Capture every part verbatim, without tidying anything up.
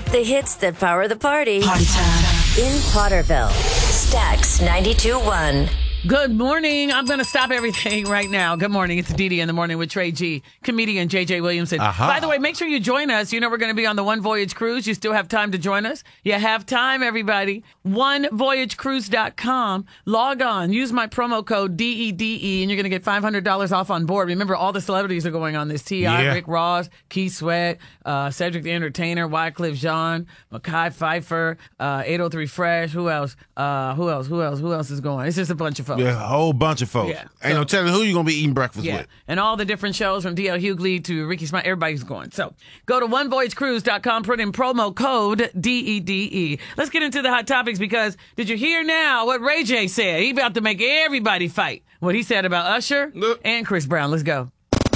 The hits that power the party. Party time. In Potterville. Stax ninety-two point one. Good morning. I'm going to stop everything right now. Good morning. It's Dee Dee in the Morning with Trey G, comedian J J Williamson. Uh-huh. By the way, make sure you join us. You know, we're going to be on the One Voyage Cruise. You still have time to join us. You have time, everybody. one voyage cruise dot com. Log on. Use my promo code D E D E, and you're going to get five hundred dollars off on board. Remember, all the celebrities are going on this. T I, Yeah. Rick Ross, Keith Sweat, uh, Cedric the Entertainer, Wycliffe Jean, Mekhi Phifer, uh, eight oh three Fresh. Who else? Uh, who else? Who else? Who else is going? It's just a bunch of folks. Yeah, a whole bunch of folks. Yeah. Ain't So- no telling who you're going to be eating breakfast Yeah, with. and all the different shows from D L Hughley to Ricky Smiley, everybody's going. So go to one voyage cruise dot com, put in promo code D E D E. Let's get into the hot topics because did you hear now what Ray J said? He about to make everybody fight. What he said about Usher Look. and Chris Brown. Let's go.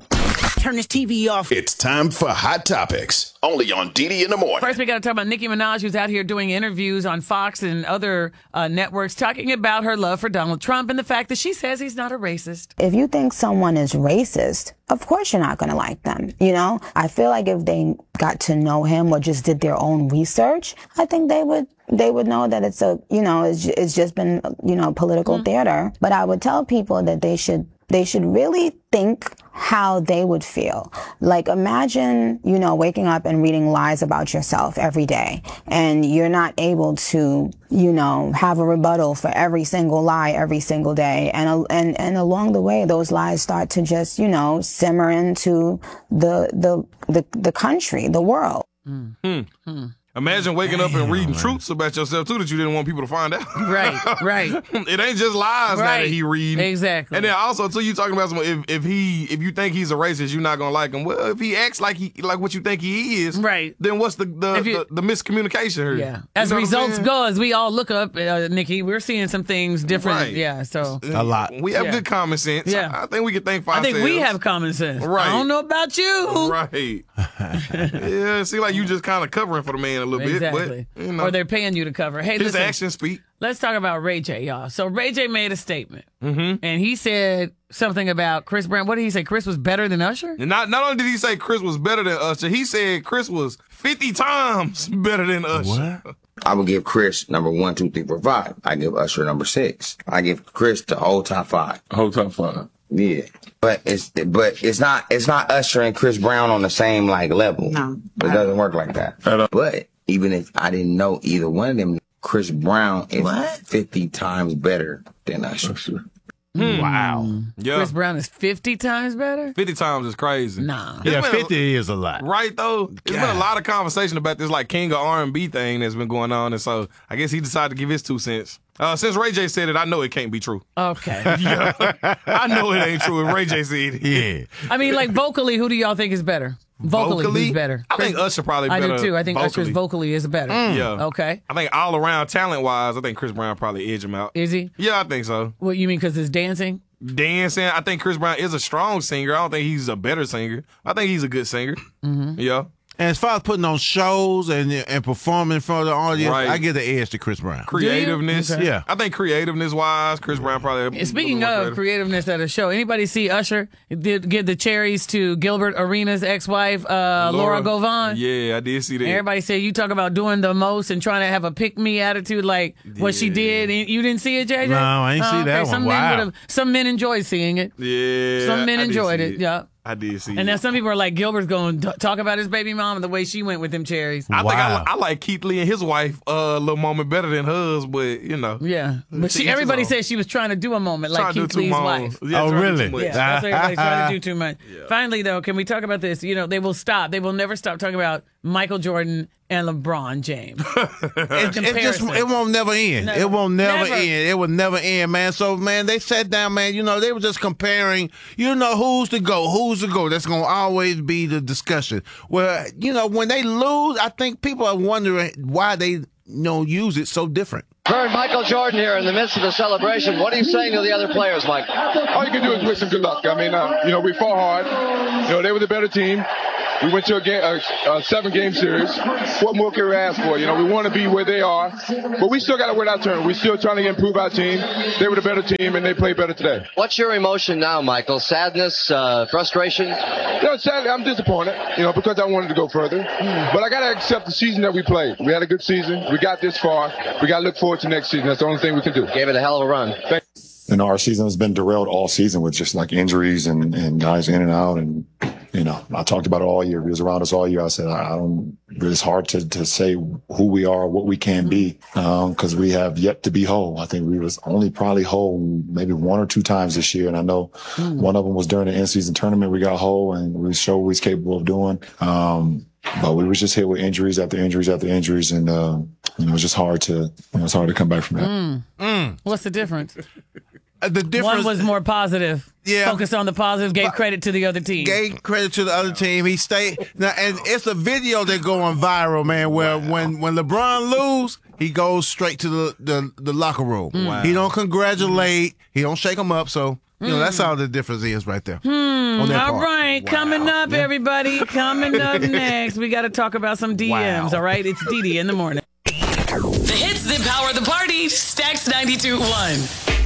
Turn this T V off. It's time for Hot Topics, only on D D in the Morning. First, we got to talk about Nicki Minaj, who's out here doing interviews on Fox and other uh, networks talking about her love for Donald Trump and the fact that she says he's not a racist. If you think someone is racist, of course you're not going to like them. You know, I feel like if they got to know him or just did their own research, I think they would they would know that it's a, you know, it's, it's just been, you know, political mm-hmm. theater. But I would tell people that they should they should really think how they would feel. Like imagine, you know, waking up and reading lies about yourself every day and you're not able to, you know, have a rebuttal for every single lie every single day. And, and, and along the way, those lies start to just, you know, simmer into the, the, the, the country, the world. Mm. Hmm. Hmm. Imagine waking Damn, up and reading man. truths about yourself, too, that you didn't want people to find out. Right, right. It ain't just lies right. now that he read. Exactly. And then also, too, you talking about someone, if, if he, if you think he's a racist, you're not going to like him. Well, if he acts like he, like what you think he is, right. then what's the the, you, the, the miscommunication here? Yeah. As you know results go, as we all look up, uh, Nikki, we're seeing some things different. Right. Yeah, so. A lot. We have yeah. good common sense. Yeah. I think we can think for I ourselves. think we have common sense. Right. I don't know about you. Right. Yeah, it seems like you just kind of covering for the man a little exactly. bit. But, you know. Or they're paying you to cover. Hey, his listen, actions speak. Let's talk about Ray J, y'all. So Ray J made a statement, mm-hmm. and he said something about Chris Brown. What did he say? Chris was better than Usher? And not not only did he say Chris was better than Usher, he said Chris was fifty times better than Usher. What? I would give Chris number one, two, three, four, five. I give Usher number six. I give Chris the whole top five. Whole top five. Yeah, but it's but it's not it's not Usher and Chris Brown on the same like level. No, it doesn't work like that. But even if I didn't know either one of them, Chris Brown is what? fifty times better than Usher. Hmm. Wow. Yeah. Chris Brown is fifty times better? fifty times is crazy. Nah. It's Yeah, been fifty a, is a lot. Right, though? There's been a lot of conversation about this, like, King of R and B thing that's been going on, and so I guess he decided to give his two cents. Uh, since Ray J said it, I know it can't be true. Okay. Yeah. I know it ain't true if Ray J said it. Yeah. I mean, like, vocally, who do y'all think is better? Vocally, Vocally? who's better? I think Usher probably I better. do, too. I think vocally. Usher's vocally is better. Mm. Yeah. Okay. I think all around talent-wise, I think Chris Brown probably edge him out. Is he? Yeah, I think so. What, you mean because it's dancing? Dancing, I think Chris Brown is a strong singer. I don't think he's a better singer. I think he's a good singer. Mm-hmm. Yeah. And as far as putting on shows and and performing in front of the audience, Right. I give the edge to Chris Brown. Creativeness. Okay. Yeah. I think creativeness-wise, Chris Brown probably... And speaking more of creative. creativeness at a show, anybody see Usher did give the cherries to Gilbert Arenas' ex-wife, uh, Laura, Govan? Yeah, I did see that. Everybody said you talk about doing the most and trying to have a pick-me attitude like what she Yeah. did. And you didn't see it, J J? No, I ain't Oh, see okay. that Some one. men Wow. would've- Some men enjoyed seeing it. Yeah. Some men I did enjoyed see it, yeah. I did see And it. now some people are like, Gilbert's going to talk about his baby mom and the way she went with them cherries. I think I, Wow. li- I like Keith Lee and his wife uh, a little moment better than hers, but, you know. Yeah. But To she, each his everybody own. said she was trying to do a moment Trying like to do Keith too Lee's much. wife. Yeah, Oh, trying to do really? too much. Yeah, that's what everybody's trying to do too much. Finally, though, can we talk about this? You know, they will stop. They will never stop talking about Michael Jordan and LeBron James. It, it just it won't never end. No, it won't never, never. end. It will never end, man. So man, they sat down, man. You know, they were just comparing. You know, who's to go, who's to go. That's gonna always be the discussion. Well, you know, when they lose, I think people are wondering why they you know use it so different. Vern, Michael Jordan here in the midst of the celebration. What are you saying to the other players, Mike? All you can do is wish them good luck. I mean, uh, you know, we fought hard. You know, they were the better team. We went to a, game, a, a seven-game series. What more can we ask for? You know, we want to be where they are, but we still got to win our turn. We're still trying to improve our team. They were the better team, and they played better today. What's your emotion now, Michael? Sadness, uh, frustration? You know, sadly, I'm disappointed, you know, because I wanted to go further. But I got to accept the season that we played. We had a good season. We got this far. We got to look forward to next season. That's the only thing we can do. Gave it a hell of a run. Thank You know, our season has been derailed all season with just like injuries and, and guys in and out. And, you know, I talked about it all year. He was around us all year. I said, I, I don't, it's hard to, to say who we are, what we can be, um, cause we have yet to be whole. I think we was only probably whole maybe one or two times this year. And I know mm. one of them was during the in-season tournament. We got whole and we showed what we was capable of doing. Um, but we was just hit with injuries after injuries after injuries. And, uh, you know, it was just hard to, you know, it's hard to come back from that. Mm. Mm. What's the difference? Uh, the difference One was more positive. Yeah. Focused on the positive, gave credit to the other team. Gave credit to the other team. He stayed. Now, and it's a video that going viral, man, where wow. when, when LeBron lose, he goes straight to the, the, the locker room. Wow. He don't congratulate. He don't shake them up. So, you know, that's all the difference is right there. Hmm. All part. right. Wow. Coming up, yeah. everybody. Coming up next, we got to talk about some D Ms, wow. all right? It's Dee Dee in the morning. The hits that power the party. Stacks ninety-two point one.